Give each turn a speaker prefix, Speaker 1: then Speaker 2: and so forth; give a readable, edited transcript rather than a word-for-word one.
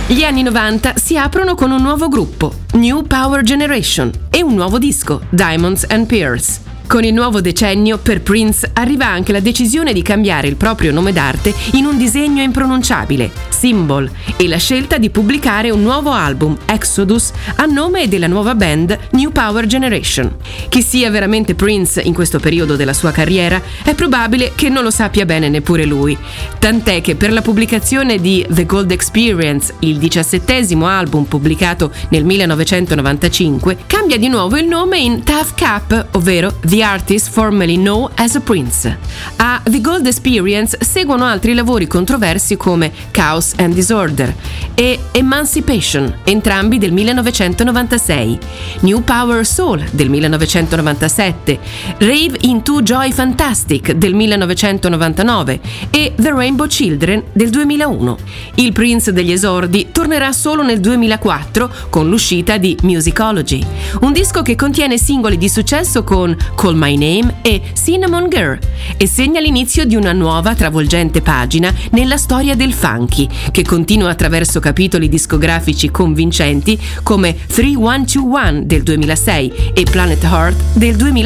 Speaker 1: Gli anni 90 si aprono con un nuovo gruppo, New Power Generation, e un nuovo disco, Diamonds and Pearls. Con il nuovo decennio, per Prince arriva anche la decisione di cambiare il proprio nome d'arte in un disegno impronunciabile, Symbol, e la scelta di pubblicare un nuovo album, Exodus, a nome della nuova band New Power Generation. Chi sia veramente Prince in questo periodo della sua carriera è probabile che non lo sappia bene neppure lui, tant'è che per la pubblicazione di The Gold Experience, il 17° album pubblicato nel 1995, cambia di nuovo il nome in Tough Cap, ovvero The Artist Formerly Known as a Prince. A The Gold Experience seguono altri lavori controversi come Chaos and Disorder e Emancipation, entrambi del 1996, New Power Soul del 1997, Rave into Joy Fantastic del 1999 e The Rainbow Children del 2001. Il Prince degli esordi tornerà solo nel 2004 con l'uscita di Musicology, un disco che contiene singoli di successo con Call My Name e Cinnamon Girl e segna l'inizio di una nuova travolgente pagina nella storia del funky, che continua attraverso capitoli discografici convincenti come 3121 del 2006 e Planet Heart del 2007.